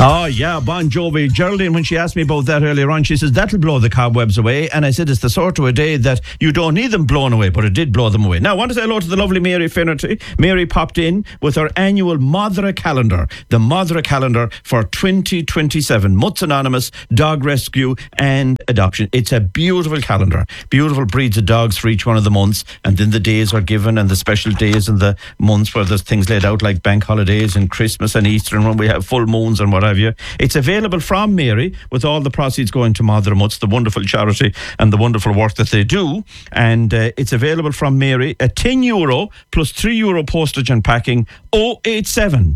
Oh, yeah, Bon Jovi. Geraldine, when she asked me about that earlier on, she says, that'll blow the cobwebs away. And I said, it's the sort of a day that you don't need them blown away, but it did blow them away. Now, I want to say hello to the lovely Mary Finnerty. Mary popped in with her annual Madra calendar, the Madra calendar for 2027. Mutts Anonymous, Dog Rescue and Adoption. It's a beautiful calendar. Beautiful breeds of dogs for each one of the months. And then the days are given and the special days and the months where there's things laid out like bank holidays and Christmas and Easter and when we have full moons and what have you. It's available from Mary with all the proceeds going to Madra Mutts, the wonderful charity and the wonderful work that they do. And it's available from Mary at €10 plus €3 postage and packing. 087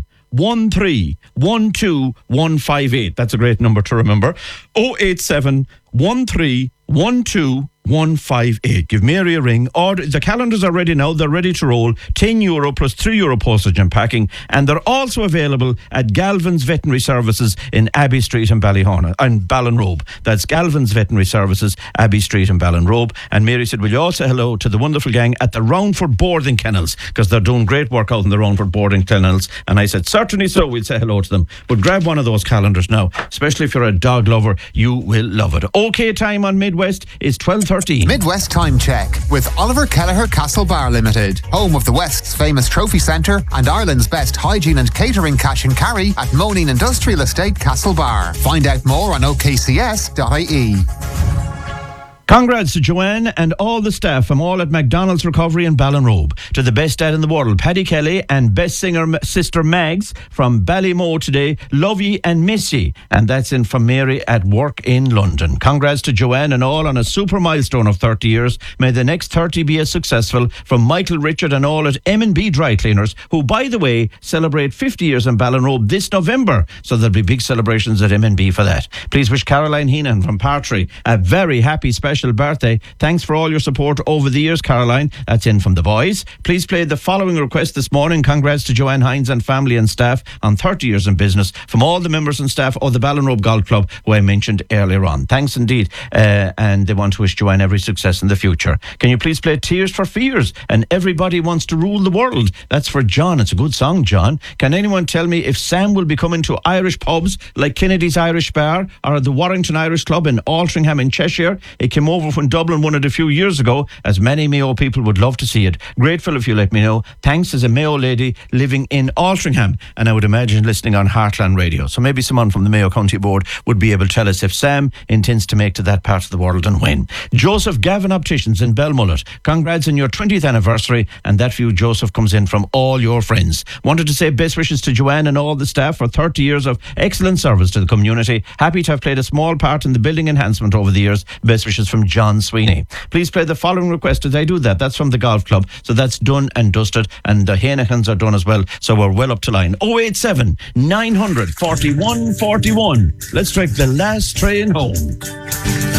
13 12 158. That's a great number to remember. 087 13 12 158. Give Mary a ring. Order. The calendars are ready now. They're ready to roll. €10 plus €3 postage and packing. And they're also available at Galvin's Veterinary Services in Abbey Street in Ballyhona and Ballinrobe. That's Galvin's Veterinary Services, Abbey Street in Ballinrobe. And Mary said, will you also say hello to the wonderful gang at the Roundford Boarding Kennels, because they're doing great work out in the Roundford Boarding Kennels. And I said, certainly so, we'll say hello to them. But grab one of those calendars now, especially if you're a dog lover. You will love it. OK time on Midwest is 12:13. Midwest Time Check with Oliver Kelleher Castle Bar Limited, home of the West's famous trophy centre and Ireland's best hygiene and catering cash and carry at Moneen Industrial Estate Castle Bar. Find out more on okcs.ie. Congrats to Joanne and all the staff from all at McDonald's Recovery in Ballinrobe. To the best dad in the world, Paddy Kelly, and best singer sister Mags from Ballymo today. Love ye and miss ye. And that's in from Mary at work in London. Congrats to Joanne and all on a super milestone of 30 years. May the next 30 be as successful. From Michael, Richard and all at M&B Dry Cleaners, who, by the way, celebrate 50 years in Ballinrobe this November. So there'll be big celebrations at M&B for that. Please wish Caroline Heenan from Partry a very happy special birthday. Thanks for all your support over the years, Caroline. That's in from the boys. Please play the following request this morning. Congrats to Joanne Hines and family and staff on 30 years in business from all the members and staff of the Ballinrobe Golf Club, who I mentioned earlier on. Thanks indeed. And they want to wish Joanne every success in the future. Can you please play Tears for Fears and Everybody Wants to Rule the World? That's for John. It's a good song, John. Can anyone tell me if Sam will be coming to Irish pubs like Kennedy's Irish Bar or the Warrington Irish Club in Altrincham in Cheshire? It came over when Dublin won it a few years ago, as many Mayo people would love to see it. Grateful if you let me know. Thanks, as a Mayo lady living in Altrincham, and I would imagine listening on Heartland Radio. So maybe someone from the Mayo County Board would be able to tell us if Sam intends to make to that part of the world and when. Joseph Gavin Opticians in Belmullet. Congrats on your 20th anniversary, and that for you, Joseph, comes in from all your friends. Wanted to say best wishes to Joanne and all the staff for 30 years of excellent service to the community. Happy to have played a small part in the building enhancement over the years. Best wishes from John Sweeney. Please play the following request as I do that. That's from the golf club. So that's done and dusted. And the Heinekens are done as well. So we're well up to line. 087 900 41 41. Let's strike the last train home.